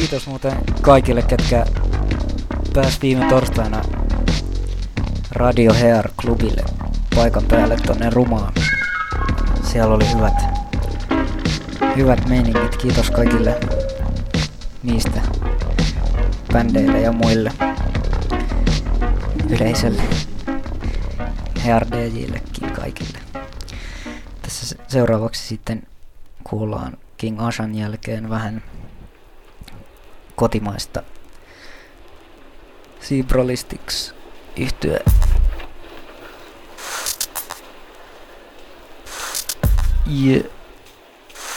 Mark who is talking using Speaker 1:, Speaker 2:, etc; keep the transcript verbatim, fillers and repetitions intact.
Speaker 1: Kiitos muuten kaikille, ketkä pääs viime torstaina Radio Hair Clubille paikan päälle tonne Rumaan. Siellä oli hyvät, hyvät meiningit. Kiitos kaikille niistä bändeille ja muille yleisölle, Hair D J:illekin kaikille. Tässä seuraavaksi sitten kuullaan King Ashan jälkeen vähän kotimaista Zebralistics yhtye. Yeah.